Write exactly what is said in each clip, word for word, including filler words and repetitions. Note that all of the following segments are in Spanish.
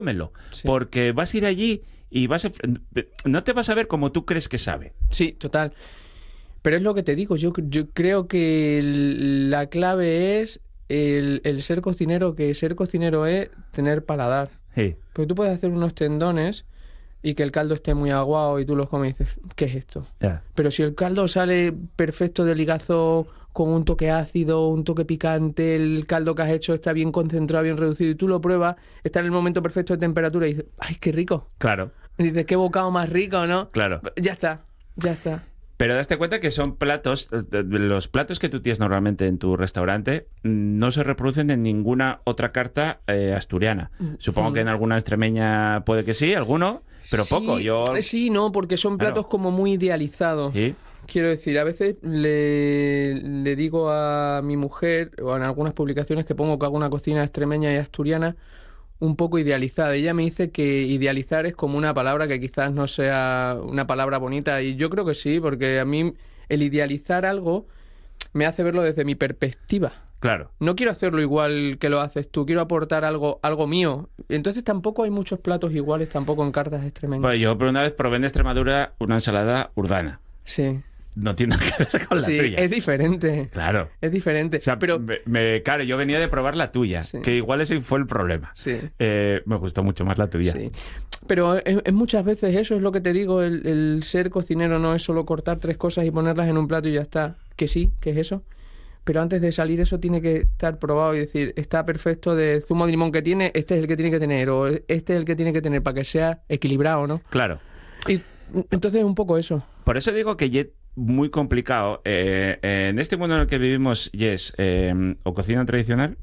cómelo, Sí. porque vas a ir allí y vas a, no te vas a ver como tú crees que sabe. Sí, total. Pero es lo que te digo, yo, yo creo que el- la clave es el, el ser cocinero, que ser cocinero es tener paladar. Sí. Porque tú puedes hacer unos tendones y que el caldo esté muy aguado y tú los comes y dices, ¿qué es esto? Ya. Pero si el caldo sale perfecto de ligazo, con un toque ácido, un toque picante, el caldo que has hecho está bien concentrado, bien reducido, y tú lo pruebas, está en el momento perfecto de temperatura y dices, ¡ay, qué rico! Claro, Y dices, qué bocado más rico, ¿no? claro. Ya está, ya está. Pero daste cuenta que son platos, eh, los platos que tú tienes normalmente en tu restaurante mm, no se reproducen en ninguna otra carta eh, asturiana. Supongo que en alguna extremeña puede que sí, alguno, pero Sí, poco. Yo Sí, no, porque son Claro. platos como muy idealizados. Sí. Quiero decir, a veces le, le digo a mi mujer, o en algunas publicaciones que pongo que hago una cocina extremeña y asturiana un poco idealizada. Ella me dice que idealizar es como una palabra que quizás no sea una palabra bonita, y yo creo que sí, porque a mí el idealizar algo me hace verlo desde mi perspectiva. Claro. No quiero hacerlo igual que lo haces tú, quiero aportar algo, algo mío. Entonces tampoco hay muchos platos iguales tampoco en cartas extremeñas. Pues yo por una vez probé en Extremadura una ensalada urdana. Sí. No tiene nada que ver con la Sí, tuya. es diferente. Claro. Es diferente. O sea, pero me, me- claro, yo venía de probar la tuya, Sí. que igual ese fue el problema. sí, Eh, me gustó mucho más la tuya. sí. Pero es, es muchas veces eso, es lo que te digo, el, el ser cocinero no es solo cortar tres cosas y ponerlas en un plato y ya está. Que sí, que es eso. Pero antes de salir eso tiene que estar probado y decir, está perfecto de zumo de limón que tiene, este es el que tiene que tener, o este es el que tiene que tener para que sea equilibrado, ¿no? Claro. Y entonces es un poco eso. Por eso digo que es muy complicado. Eh, en este mundo en el que vivimos, Yes, eh, o cocina tradicional,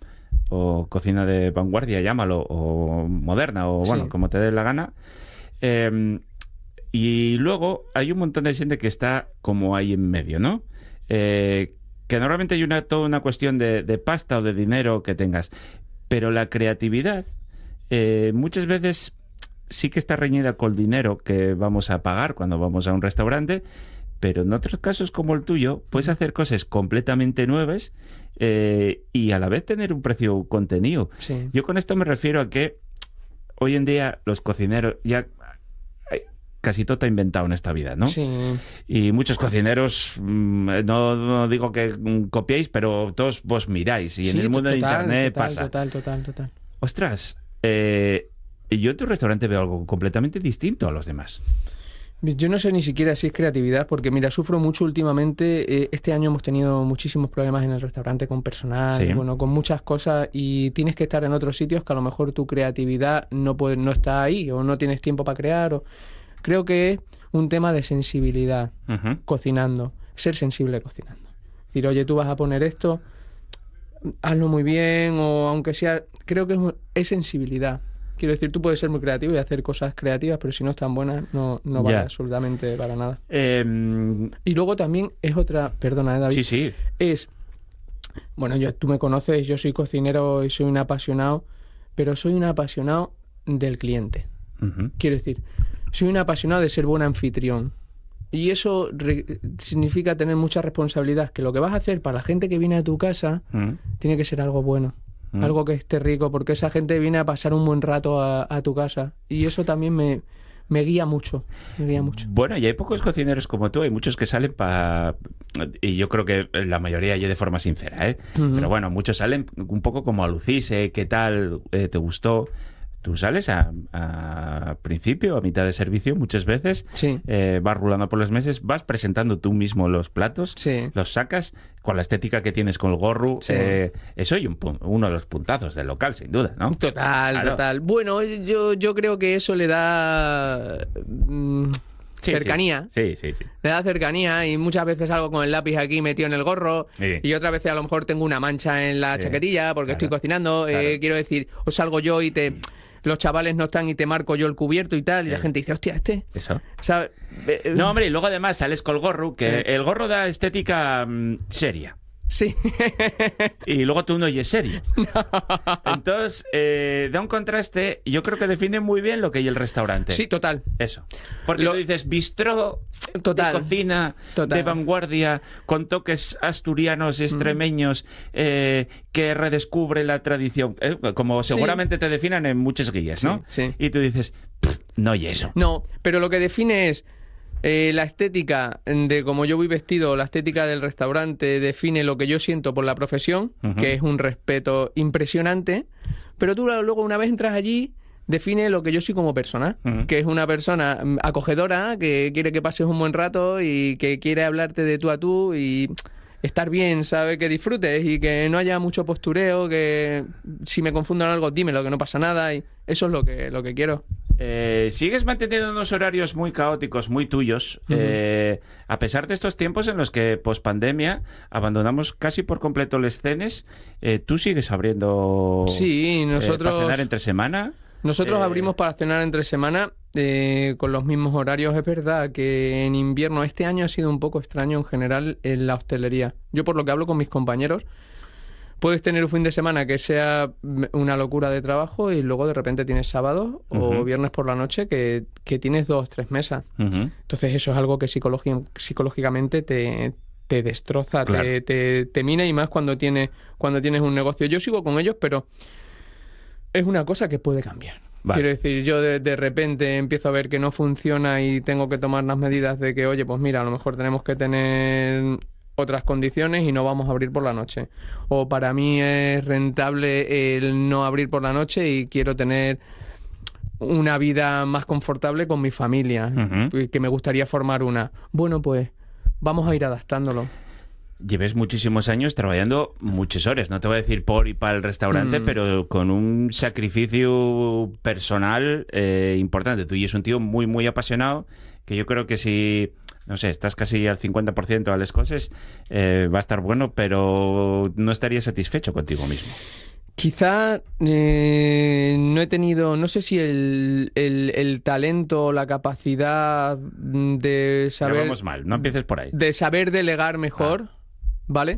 o cocina de vanguardia, llámalo, o moderna, o bueno, Sí. como te dé la gana. Eh, y luego hay un montón de gente que está como ahí en medio, ¿no? Eh, que normalmente hay una, toda una cuestión de, de pasta o de dinero que tengas. Pero la creatividad eh, muchas veces sí que está reñida con el dinero que vamos a pagar cuando vamos a un restaurante, pero en otros casos como el tuyo puedes hacer cosas completamente nuevas eh, y a la vez tener un precio contenido. Sí. Yo con esto me refiero a que hoy en día los cocineros ya ay, casi todo está inventado en esta vida, ¿no? Sí. Y muchos cocineros, mm, no, no digo que mm, copiéis, pero todos vos miráis y en Sí, el mundo de total, internet total, pasa. Total, total, total. Ostras, eh, yo en tu restaurante veo algo completamente distinto a los demás. Yo no sé ni siquiera si es creatividad, porque mira, sufro mucho últimamente. Eh, este año hemos tenido muchísimos problemas en el restaurante con personal, Sí. bueno, con muchas cosas, y tienes que estar en otros sitios que a lo mejor tu creatividad no puede, no está ahí, o no tienes tiempo para crear. O... Creo que es un tema de sensibilidad Ujú. cocinando, ser sensible cocinando. Es decir, oye, tú vas a poner esto, hazlo muy bien, o aunque sea, creo que es, es sensibilidad. Quiero decir, tú puedes ser muy creativo y hacer cosas creativas, pero si no están buenas, no, no vale Ya. absolutamente para nada. Eh, Y luego también es otra, perdona, eh, David, sí, sí. es, bueno, yo, tú me conoces, yo soy cocinero y soy un apasionado, pero soy un apasionado del cliente. Ujú. Quiero decir, soy un apasionado de ser buen anfitrión. Y eso re- significa tener mucha responsabilidad, que lo que vas a hacer para la gente que viene a tu casa Mm. tiene que ser algo bueno. Mm. Algo que esté rico, porque esa gente viene a pasar un buen rato a, a tu casa. Y eso también me, me guía mucho, me guía mucho. Bueno, y hay pocos cocineros como tú, hay muchos que salen para... Y yo creo que la mayoría ya de forma sincera, ¿eh? Ujú. Pero bueno, muchos salen un poco como a lucirse, ¿qué tal? Eh, ¿Te gustó? Tú sales a, a principio, a mitad de servicio, muchas veces, Sí, eh, vas rulando por los meses, vas presentando tú mismo los platos, sí. los sacas con la estética que tienes con el gorro. Sí. Eh, eso y un, pu- uno de los puntazos del local, sin duda, ¿no? Total, Claro. total. Bueno, yo, yo creo que eso le da mm, Sí, cercanía. Sí, sí, sí. Le da cercanía, y muchas veces salgo con el lápiz aquí metido en el gorro, Sí. y otras veces a lo mejor tengo una mancha en la Sí. chaquetilla porque Claro. estoy cocinando. Claro. Eh, quiero decir, o salgo yo y te... Los chavales no están y te marco yo el cubierto y tal, y la Sí. gente dice, hostia, este... Eso. ¿Sabe? Eh, eh, No, hombre, y luego además sales con el gorro, que Eh. el gorro da estética mm, seria. Sí. Y luego tú no oyes serio. No. Entonces, eh, da un contraste, y yo creo que define muy bien lo que hay el restaurante. Sí, total. Eso. Porque lo... tú dices bistró, total. de cocina, total. de vanguardia, con toques asturianos, extremeños, mm. eh, que redescubre la tradición. Eh, como seguramente sí. te definan en muchas guías, ¿no? Sí, sí. Y tú dices, no hay eso. No, pero lo que define es eh, la estética de cómo yo voy vestido, la estética del restaurante, define lo que yo siento por la profesión, uh-huh. que es un respeto impresionante, pero tú luego una vez entras allí, define lo que yo soy como persona, uh-huh. que es una persona acogedora, que quiere que pases un buen rato y que quiere hablarte de tú a tú y estar bien, ¿sabes? Que disfrutes y que no haya mucho postureo, que si me confundo en algo, dímelo, que no pasa nada, y eso es lo que, lo que quiero. Eh, sigues manteniendo unos horarios muy caóticos, muy tuyos, uh-huh. eh, a pesar de estos tiempos en los que, pospandemia, abandonamos casi por completo los cenes. Eh, ¿Tú sigues abriendo sí, nosotros, eh, para cenar entre semana? Nosotros eh... abrimos para cenar entre semana eh, con los mismos horarios. Es verdad que en invierno, este año ha sido un poco extraño en general en la hostelería. Yo, por lo que hablo con mis compañeros, puedes tener un fin de semana que sea una locura de trabajo y luego de repente tienes sábado uh-huh. o viernes por la noche que, que tienes dos, tres mesas. Uh-huh. Entonces eso es algo que psicológi- psicológicamente te, te destroza, claro. te, te, te mina, y más cuando tienes, cuando tienes un negocio. Yo sigo con ellos, pero es una cosa que puede cambiar. Vale. Quiero decir, yo de, de repente empiezo a ver que no funciona y tengo que tomar las medidas de que, oye, pues mira, a lo mejor tenemos que tener otras condiciones y no vamos a abrir por la noche. O para mí es rentable el no abrir por la noche y quiero tener una vida más confortable con mi familia, uh-huh. que me gustaría formar una. Bueno, pues vamos a ir adaptándolo. Lleves muchísimos años trabajando muchas horas, no te voy a decir por y para el restaurante, mm. pero con un sacrificio personal eh, importante. Tú y es un tío muy, muy apasionado, que yo creo que si, no sé, estás casi al cincuenta por ciento a las cosas, eh, va a estar bueno, pero no estarías satisfecho contigo mismo. Quizá eh, no he tenido, no sé si el, el, el talento, la capacidad de saber... Ya vamos mal, no empieces por ahí. De saber delegar mejor, ah. ¿vale?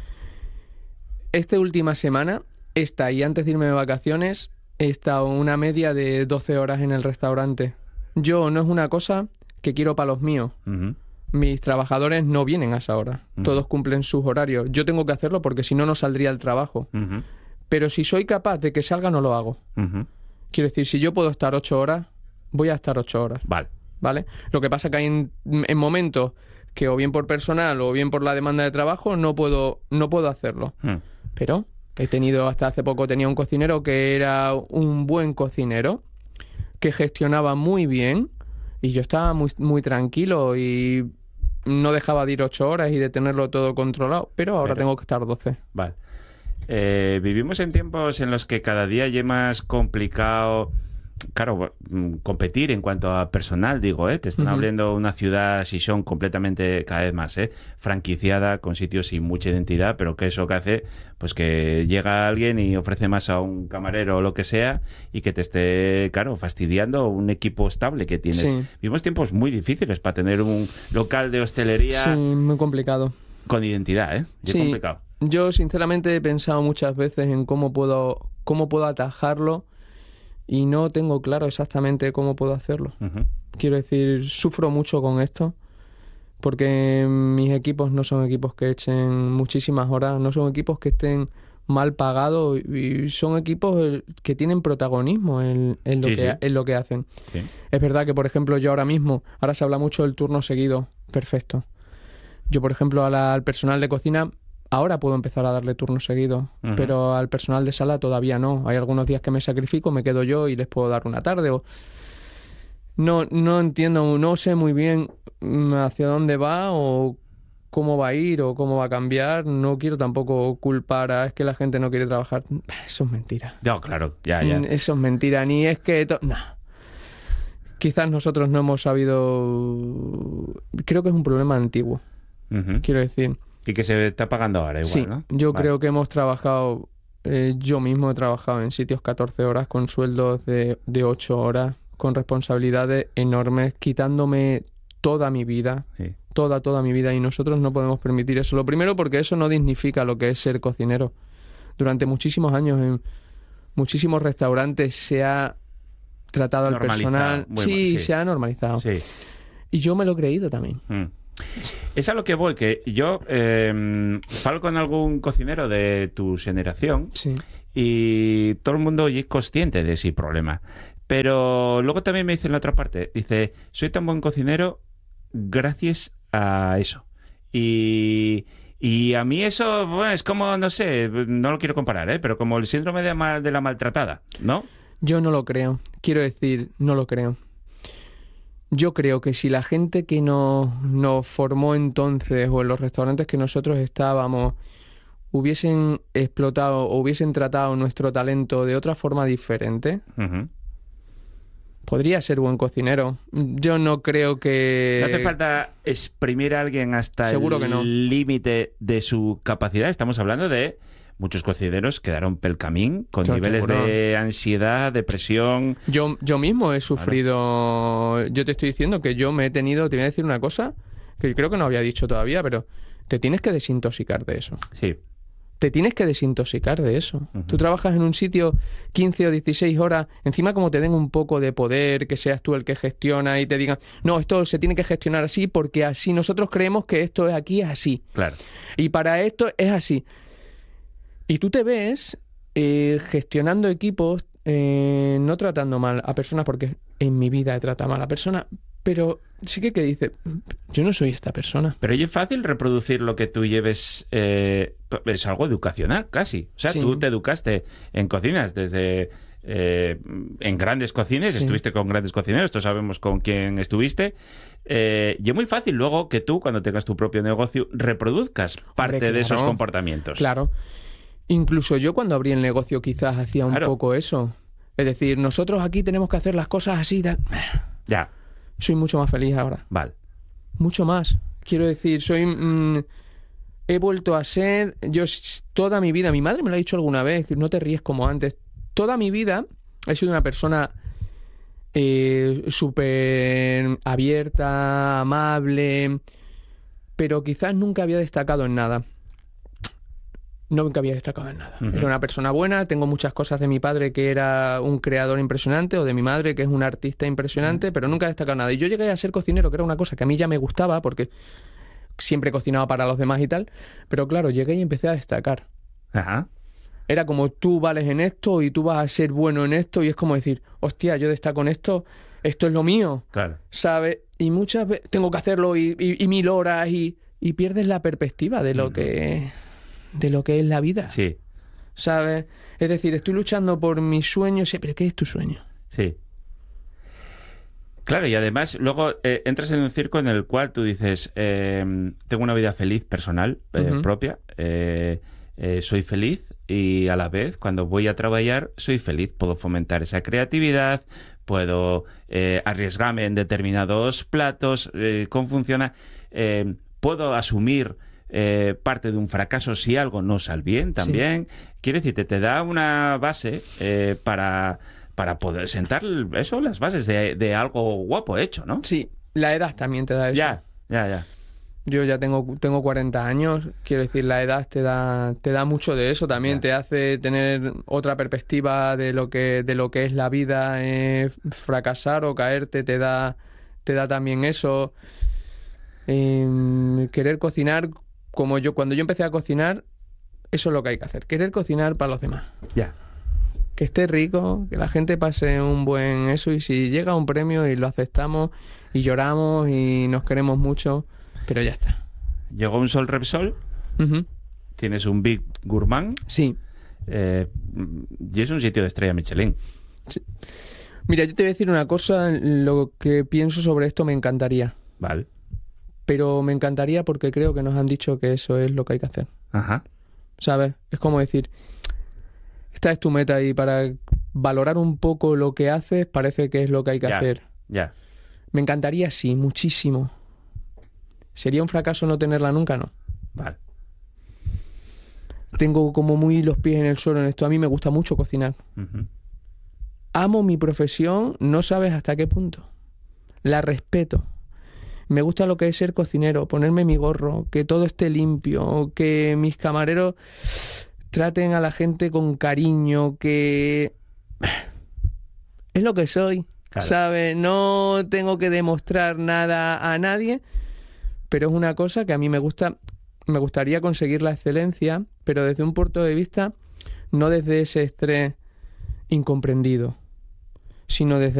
Esta última semana, esta y antes de irme de vacaciones, he estado una media de doce horas en el restaurante. Yo no es una cosa que quiero para los míos. Uh-huh. Mis trabajadores no vienen a esa hora. Uh-huh. Todos cumplen sus horarios. Yo tengo que hacerlo porque si no, no saldría el trabajo. Uh-huh. Pero si soy capaz de que salga, no lo hago. Uh-huh. Quiero decir, si yo puedo estar ocho horas, voy a estar ocho horas. Vale. ¿Vale? Lo que pasa es que hay en, en momentos que o bien por personal o bien por la demanda de trabajo no puedo, no puedo hacerlo. Uh-huh. Pero he tenido, hasta hace poco tenía un cocinero que era un buen cocinero, que gestionaba muy bien y yo estaba muy, muy tranquilo y no dejaba de ir ocho horas y de tenerlo todo controlado. Pero ahora pero... tengo que estar doce. Vale. Eh, vivimos en tiempos en los que cada día ya es más complicado, claro, competir en cuanto a personal, digo, ¿eh? Te están uh-huh. abriendo una ciudad, si son completamente cada vez más, ¿eh? franquiciada, con sitios sin mucha identidad, pero que eso que hace, pues que llega alguien y ofrece más a un camarero o lo que sea y que te esté, claro, fastidiando un equipo estable que tienes. Sí. Vivimos tiempos muy difíciles para tener un local de hostelería. Sí, muy complicado. Con identidad, ¿eh? Es sí. complicado. Yo sinceramente he pensado muchas veces en cómo puedo, cómo puedo atajarlo y no tengo claro exactamente cómo puedo hacerlo. Uh-huh. Quiero decir, sufro mucho con esto porque mis equipos no son equipos que echen muchísimas horas, no son equipos que estén mal pagados y son equipos que tienen protagonismo en, en, lo, sí, que, sí. en lo que hacen. Sí. Es verdad que, por ejemplo, yo ahora mismo, ahora se habla mucho del turno seguido, perfecto. Yo, por ejemplo, a la, al personal de cocina... Ahora puedo empezar a darle turno seguido, uh-huh. pero al personal de sala todavía no. Hay algunos días que me sacrifico, me quedo yo y les puedo dar una tarde. O... No, no entiendo, no sé muy bien hacia dónde va o cómo va a ir o cómo va a cambiar. No quiero tampoco culpar a es que la gente no quiere trabajar. Eso es mentira. No, claro, ya, ya. Eso es mentira, ni es que... To... No. Quizás nosotros no hemos sabido... Creo que es un problema antiguo, uh-huh. quiero decir... Y que se está pagando ahora igual, sí, ¿no? Yo vale. creo que hemos trabajado, eh, yo mismo he trabajado en sitios catorce horas con sueldos de, de ocho horas, con responsabilidades enormes, quitándome toda mi vida, sí. toda, toda mi vida, y nosotros no podemos permitir eso. Lo primero porque eso no dignifica lo que es ser cocinero. Durante muchísimos años en muchísimos restaurantes se ha tratado al personal. Muy Sí, mal, sí, se ha normalizado. Sí. Y yo me lo he creído también. Mm. Es a lo que voy, que yo eh, falo con algún cocinero de tu generación Sí. y todo el mundo es consciente de ese problema. Pero luego también me dice en la otra parte, dice, soy tan buen cocinero gracias a eso. Y, y a mí eso, bueno, es como, no sé, no lo quiero comparar, ¿eh? Pero como el síndrome de, mal, de la maltratada, ¿no? Yo no lo creo. Quiero decir, no lo creo. Yo creo que si la gente que nos, nos formó entonces o en los restaurantes que nosotros estábamos hubiesen explotado o hubiesen tratado nuestro talento de otra forma diferente, Uh-huh. podría ser buen cocinero. Yo no creo que... No hace falta exprimir a alguien hasta Seguro que no. el límite de su capacidad. Estamos hablando de muchos cocineros quedaron pel camín con Yo niveles seguro. de ansiedad, depresión. Yo, yo mismo he sufrido... Yo te estoy diciendo que yo me he tenido... Te voy a decir una cosa que creo que no había dicho todavía, pero te tienes que desintoxicar de eso. Sí. Te tienes que desintoxicar de eso. Ujú. Tú trabajas en un sitio quince o dieciséis horas, encima como te den un poco de poder, que seas tú el que gestiona y te digan, no, esto se tiene que gestionar así porque así nosotros creemos que esto es aquí es así. Claro. Y para esto es así. Y tú te ves eh, gestionando equipos, eh, no tratando mal a personas, porque en mi vida he tratado mal a personas, pero sí que, que dice, yo no soy esta persona. Pero oye, es fácil reproducir lo que tú lleves, eh, es algo educacional casi. O sea, Sí. tú te educaste en cocinas desde... eh, en grandes cocinas, Sí. estuviste con grandes cocineros, todos sabemos con quién estuviste. Eh, y es muy fácil luego que tú, cuando tengas tu propio negocio, reproduzcas parte Hombre, de esos claro. comportamientos. Claro. Incluso yo cuando abrí el negocio quizás hacía un Claro. poco eso. Es decir, nosotros aquí tenemos que hacer las cosas así y tal. Ya, Soy mucho más feliz ahora. vale. Mucho más. Quiero decir, soy... mm, he vuelto a ser... Yo s- toda mi vida... Mi madre me lo ha dicho alguna vez, que no te ríes como antes. Toda mi vida he sido una persona eh, súper abierta, amable, pero quizás nunca había destacado en nada. Nunca había destacado en nada. Ujú. Era una persona buena, tengo muchas cosas de mi padre que era un creador impresionante o de mi madre que es una artista impresionante, pero nunca he destacado nada. Y yo llegué a ser cocinero, que era una cosa que a mí ya me gustaba porque siempre cocinaba para los demás y tal, pero claro, llegué y empecé a destacar. Ajá. Era como tú vales en esto y tú vas a ser bueno en esto y es como decir, hostia, yo destaco en esto, esto es lo mío, Claro. ¿sabes? Y muchas veces tengo que hacerlo y, y- y mil horas y, y pierdes la perspectiva de lo que de lo que es la vida, Sí, ¿sabes? Es decir, estoy luchando por mis sueños, sí, pero ¿qué es tu sueño? sí. Claro, y además luego eh, entras en un circo en el cual tú dices, eh, tengo una vida feliz personal, eh, Ujú. propia, eh, eh, soy feliz y a la vez cuando voy a trabajar soy feliz, puedo fomentar esa creatividad, puedo eh, arriesgarme en determinados platos, eh, cómo funciona, eh, puedo asumir eh, parte de un fracaso si algo no sale bien también. Quiere decir, te, te da una base eh, para... para poder sentar eso, las bases de, de algo guapo hecho, ¿no? Sí, la edad también te da eso. Ya, ya, ya. Yo ya tengo, tengo cuarenta años, quiero decir, la edad te da, te da mucho de eso también, Ya. te hace tener otra perspectiva de lo que, de lo que es la vida, eh, fracasar o caerte te da, te da también eso. Eh, querer cocinar, como yo, cuando yo empecé a cocinar, eso es lo que hay que hacer, querer cocinar para los demás. Ya. Que esté rico, que la gente pase un buen eso y si llega un premio y lo aceptamos y lloramos y nos queremos mucho, pero ya está. Llegó un Sol Repsol, Ujú. tienes un Big Gourmand, Sí. eh, y es un sitio de estrella Michelin. Mira, yo te voy a decir una cosa, lo que pienso sobre esto me encantaría, Vale. pero me encantaría porque creo que nos han dicho que eso es lo que hay que hacer, Ajá. ¿sabes? Es como decir, esta es tu meta y para valorar un poco lo que haces parece que es lo que hay que Ya. hacer. Ya. Me encantaría, sí, muchísimo. ¿Sería un fracaso no tenerla nunca? No. Vale. Tengo como muy los pies en el suelo en esto. A mí me gusta mucho cocinar. Ujú. Amo mi profesión, no sabes hasta qué punto. La respeto. Me gusta lo que es ser cocinero, ponerme mi gorro, que todo esté limpio, que mis camareros traten a la gente con cariño, que es lo que soy, Claro. ¿sabes? No tengo que demostrar nada a nadie, pero es una cosa que a mí me gusta, me gustaría conseguir la excelencia, pero desde un punto de vista, no desde ese estrés incomprendido, sino desde